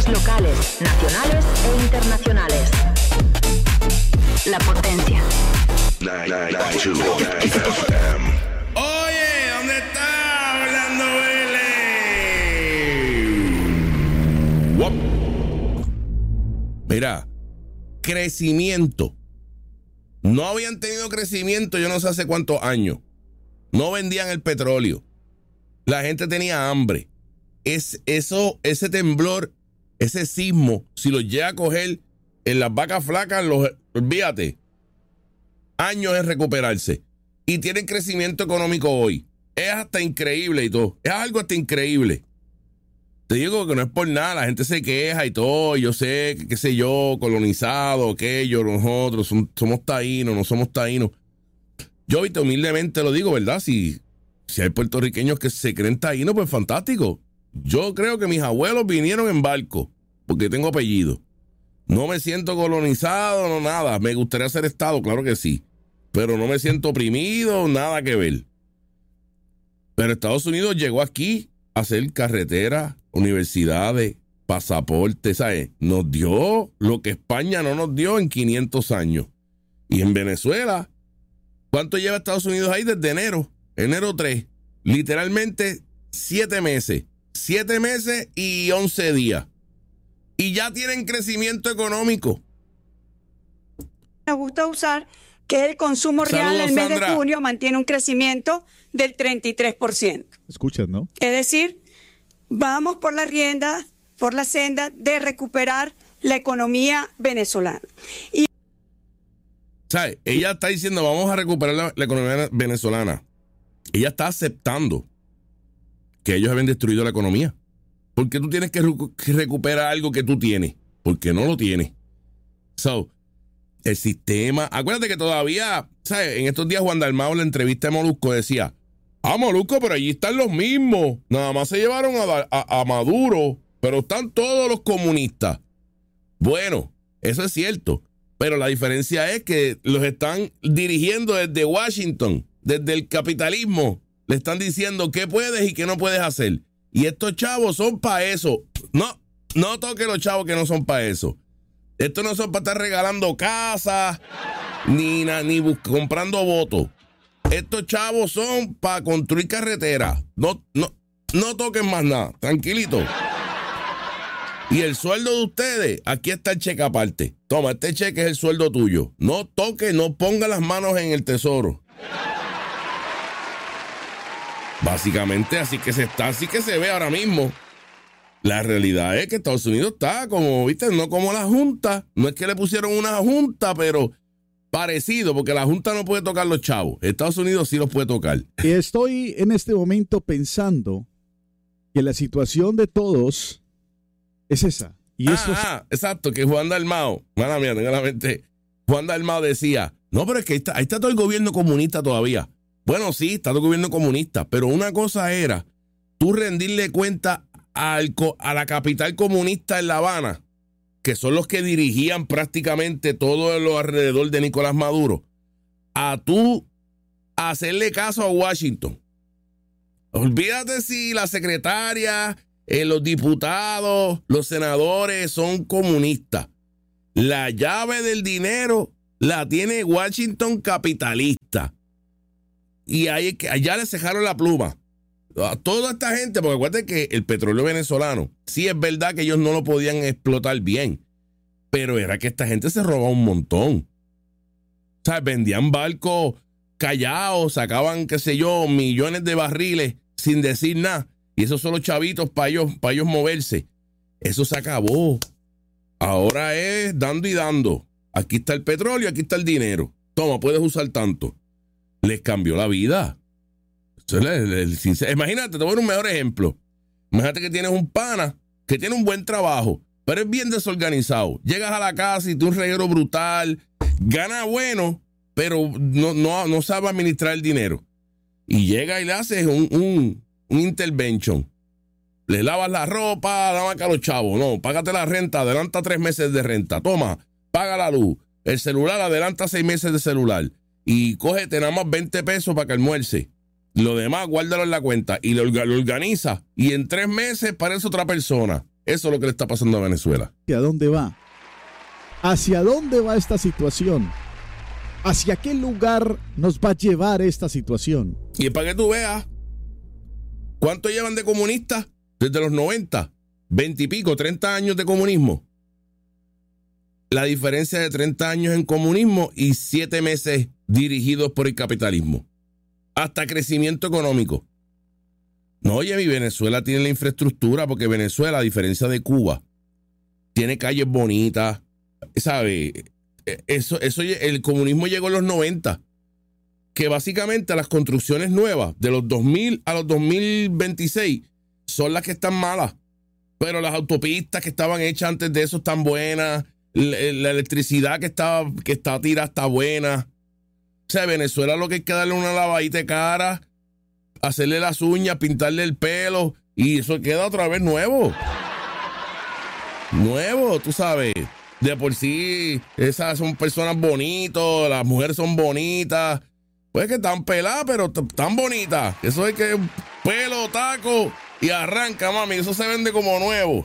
locales, nacionales e internacionales. La Potencia. 992 FM. Oye, ¿dónde está Orlando Vélez? Mira, crecimiento. No habían tenido crecimiento yo no sé hace cuántos años. No vendían el petróleo. La gente tenía hambre. Ese temblor, ese sismo, si los llega a coger en las vacas flacas, olvídate. Años en recuperarse. Y tienen crecimiento económico hoy. Es hasta increíble y todo. Es algo hasta increíble. Te digo que no es por nada. La gente se queja y todo. Yo sé, qué sé yo, colonizado, aquello, nosotros somos taínos, no somos taínos. Yo, viste, humildemente lo digo, ¿verdad? Si hay puertorriqueños que se creen taínos, pues fantástico. Yo creo que mis abuelos vinieron en barco, porque tengo apellido. No me siento colonizado, no nada. Me gustaría ser Estado, claro que sí. Pero no me siento oprimido, nada que ver. Pero Estados Unidos llegó aquí a hacer carreteras, universidades, pasaportes, ¿sabes? Nos dio lo que España no nos dio en 500 años. Y en Venezuela, ¿cuánto lleva Estados Unidos ahí desde enero? Enero 3. Literalmente 7 meses. 7 meses y 11 días. Y ya tienen crecimiento económico. Nos gusta usar que el consumo real en el mes de junio mantiene un crecimiento del 33%. Escuchas, ¿no? Es decir, vamos por la senda de recuperar la economía venezolana. Y ¿sabes? Ella está diciendo, vamos a recuperar la economía venezolana. Ella está aceptando que ellos habían destruido la economía. ¿Por qué tú tienes que recuperar algo que tú tienes? Porque no lo tienes. El sistema... Acuérdate que todavía, ¿sabes? En estos días Juan Dalmau en la entrevista de Molusco decía, Molusco, pero allí están los mismos. Nada más se llevaron a Maduro, pero están todos los comunistas. Bueno, eso es cierto. Pero la diferencia es que los están dirigiendo desde Washington, desde el capitalismo. Le están diciendo qué puedes y qué no puedes hacer. Y estos chavos son para eso. No toque los chavos que no son para eso. Estos no son para estar regalando casas ni comprando votos. Estos chavos son para construir carreteras. No toquen más nada. Tranquilito. Y el sueldo de ustedes, aquí está el cheque aparte. Toma, este cheque es el sueldo tuyo. No toque, no ponga las manos en el tesoro. Básicamente así que se ve ahora mismo. La realidad es que Estados Unidos está como, viste, no como la Junta. No es que le pusieron una Junta, pero parecido, porque la Junta no puede tocar los chavos. Estados Unidos sí los puede tocar. Estoy en este momento pensando que la situación de todos es esa. Y eso exacto, que Juan Dalmau, mala mía, tengo la mente. Juan Dalmau decía, no, pero es que ahí está todo el gobierno comunista todavía. Bueno, sí, está todo el gobierno comunista, pero una cosa era tú rendirle cuenta a la capital comunista en La Habana, que son los que dirigían prácticamente todo lo alrededor de Nicolás Maduro, a tú hacerle caso a Washington. Olvídate si la secretaria, los diputados, los senadores son comunistas. La llave del dinero la tiene Washington capitalista. Y allá le cejaron la pluma a toda esta gente, porque acuérdate que el petróleo venezolano, sí es verdad que ellos no lo podían explotar bien, pero era que esta gente se robaba un montón. O sea, vendían barcos callados, sacaban, qué sé yo, millones de barriles sin decir nada. Y esos son los chavitos para ellos moverse. Eso se acabó. Ahora es dando y dando. Aquí está el petróleo, aquí está el dinero. Toma, puedes usar tanto. Les cambió la vida. Imagínate, te voy a dar un mejor ejemplo. Imagínate que tienes un pana que tiene un buen trabajo, pero es bien desorganizado. Llegas a la casa y tú un reguero brutal, gana bueno, pero no sabe administrar el dinero. Y llega y le haces un intervention. Le lavas la ropa, dame acá a los chavos. No, págate la renta, adelanta 3 meses de renta. Toma, paga la luz. El celular, adelanta 6 meses de celular. Y cógete nada más 20 pesos para que almuerce. Lo demás, guárdalo en la cuenta. Y lo organiza. Y en 3 meses parece otra persona. Eso es lo que le está pasando a Venezuela. ¿Hacia dónde va? ¿Hacia dónde va esta situación? ¿Hacia qué lugar nos va a llevar esta situación? Y para que tú veas, ¿cuánto llevan de comunistas? Desde los 90, 20 y pico, 30 años de comunismo. La diferencia de 30 años en comunismo y 7 meses dirigidos por el capitalismo. Hasta crecimiento económico. No, oye, mi Venezuela tiene la infraestructura, porque Venezuela, a diferencia de Cuba, tiene calles bonitas, ¿sabes? Eso, el comunismo llegó en los 90, que básicamente las construcciones nuevas de los 2000 a los 2026 son las que están malas, pero las autopistas que estaban hechas antes de eso están buenas, la electricidad que está tirada está buena. O sea, Venezuela lo que hay que darle una lavadita de cara, hacerle las uñas, pintarle el pelo, y eso queda otra vez nuevo. Nuevo, tú sabes. De por sí, esas son personas bonitas, las mujeres son bonitas. Pues que están peladas, pero tan bonitas. Eso es que pelo, taco y arranca, mami. Eso se vende como nuevo.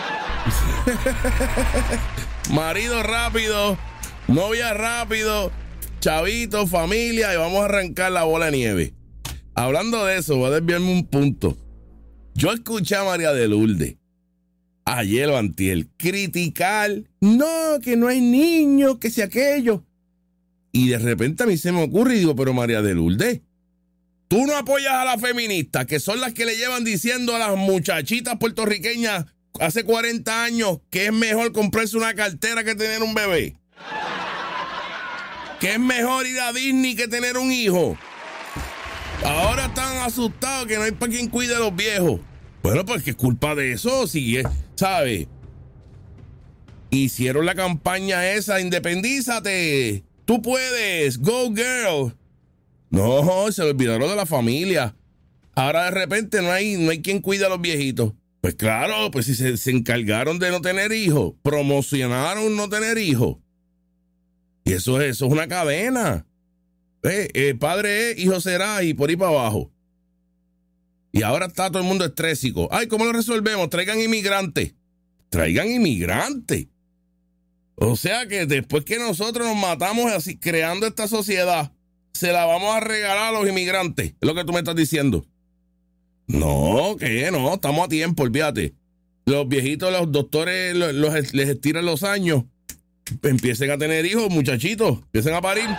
Marido rápido, novia rápido, chavito, familia, y vamos a arrancar la bola de nieve. Hablando de eso, voy a desviarme un punto. Yo escuché a María de Lourdes ayer o antier criticar, no, que no hay niños, que si aquello. Y de repente a mí se me ocurre y digo, pero María de Lourdes, tú no apoyas a las feministas, que son las que le llevan diciendo a las muchachitas puertorriqueñas hace 40 años que es mejor comprarse una cartera que tener un bebé. Que es mejor ir a Disney que tener un hijo. Ahora están asustados que no hay para quien cuide a los viejos. Bueno, pues que es culpa de eso, si es, ¿sabes? Hicieron la campaña esa, independízate, tú puedes, go girl. No, se olvidaron de la familia. Ahora de repente no hay quien cuide a los viejitos. Pues claro, pues si se encargaron de no tener hijos, promocionaron no tener hijos. Y eso es una cadena. Padre es, hijo será, y por ahí para abajo. Y ahora está todo el mundo estrésico. Ay, ¿cómo lo resolvemos? Traigan inmigrantes. Traigan inmigrantes. O sea que después que nosotros nos matamos así, creando esta sociedad, se la vamos a regalar a los inmigrantes. Es lo que tú me estás diciendo. No, que no, estamos a tiempo, olvídate. Los viejitos, los doctores les estiran los años. Empiecen a tener hijos, muchachitos. Empiecen a parir.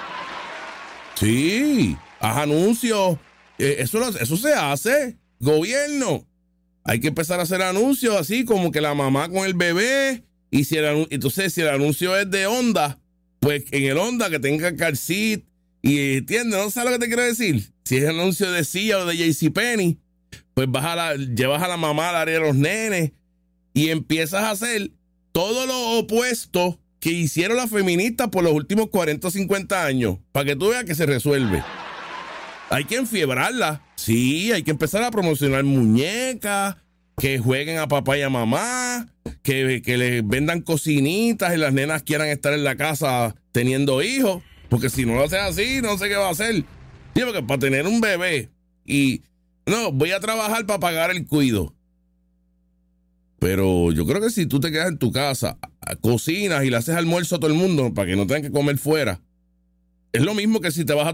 Sí, haz anuncios. Eso se hace. Gobierno. Hay que empezar a hacer anuncios así como que la mamá con el bebé. Y entonces si el anuncio es de Honda, pues en el Honda que tenga car seat. Y entiendes, ¿no sabes lo que te quiero decir? Si es anuncio de Cia o de JCPenney, pues llevas a la mamá al área de los nenes y empiezas a hacer todo lo opuesto que hicieron las feministas por los últimos 40 o 50 años, para que tú veas que se resuelve. Hay que enfiebrarla. Sí, hay que empezar a promocionar muñecas, que jueguen a papá y a mamá, que les vendan cocinitas y las nenas quieran estar en la casa teniendo hijos, porque si no lo haces así, no sé qué va a hacer. Sí, porque para tener un bebé y no, voy a trabajar para pagar el cuido. Pero yo creo que si tú te quedas en tu casa, cocinas y le haces almuerzo a todo el mundo para que no tengan que comer fuera, es lo mismo que si te vas a